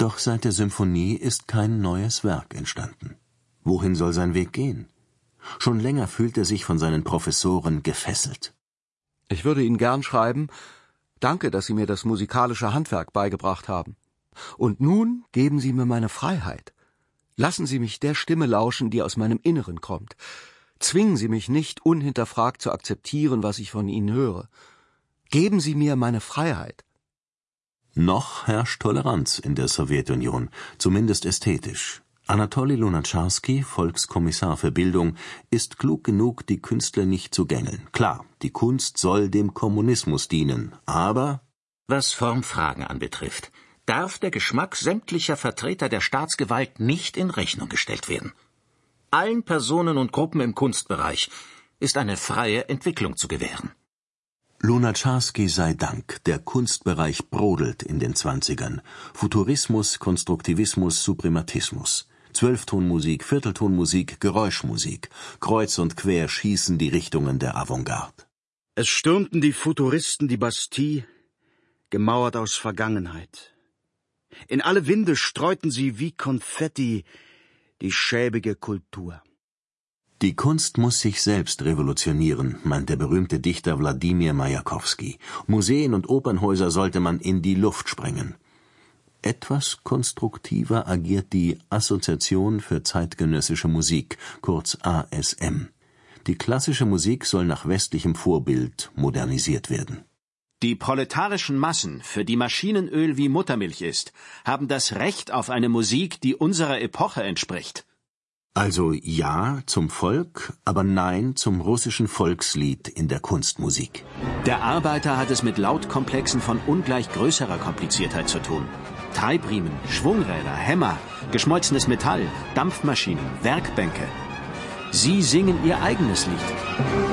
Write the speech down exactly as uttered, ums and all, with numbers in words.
Doch seit der Symphonie ist kein neues Werk entstanden. Wohin soll sein Weg gehen? Schon länger fühlt er sich von seinen Professoren gefesselt. Ich würde Ihnen gern schreiben: Danke, dass Sie mir das musikalische Handwerk beigebracht haben. Und nun geben Sie mir meine Freiheit. Lassen Sie mich der Stimme lauschen, die aus meinem Inneren kommt. Zwingen Sie mich nicht, unhinterfragt zu akzeptieren, was ich von Ihnen höre. Geben Sie mir meine Freiheit. Noch herrscht Toleranz in der Sowjetunion, zumindest ästhetisch. Anatoli Lunacharsky, Volkskommissar für Bildung, ist klug genug, die Künstler nicht zu gängeln. Klar, die Kunst soll dem Kommunismus dienen, aber... Was Formfragen anbetrifft, darf der Geschmack sämtlicher Vertreter der Staatsgewalt nicht in Rechnung gestellt werden. Allen Personen und Gruppen im Kunstbereich ist eine freie Entwicklung zu gewähren. Lunacharsky sei Dank, der Kunstbereich brodelt in den Zwanzigern. Futurismus, Konstruktivismus, Suprematismus. Zwölftonmusik, Vierteltonmusik, Geräuschmusik. Kreuz und quer schießen die Richtungen der Avantgarde. Es stürmten die Futuristen die Bastille, gemauert aus Vergangenheit. In alle Winde streuten sie wie Konfetti die schäbige Kultur. Die Kunst muss sich selbst revolutionieren, meint der berühmte Dichter Wladimir Majakowski. Museen und Opernhäuser sollte man in die Luft sprengen. Etwas konstruktiver agiert die Assoziation für zeitgenössische Musik, kurz A S M. Die klassische Musik soll nach westlichem Vorbild modernisiert werden. Die proletarischen Massen, für die Maschinenöl wie Muttermilch ist, haben das Recht auf eine Musik, die unserer Epoche entspricht. Also ja zum Volk, aber nein zum russischen Volkslied in der Kunstmusik. Der Arbeiter hat es mit Lautkomplexen von ungleich größerer Kompliziertheit zu tun. Treibriemen, Schwungräder, Hämmer, geschmolzenes Metall, Dampfmaschinen, Werkbänke. Sie singen ihr eigenes Lied.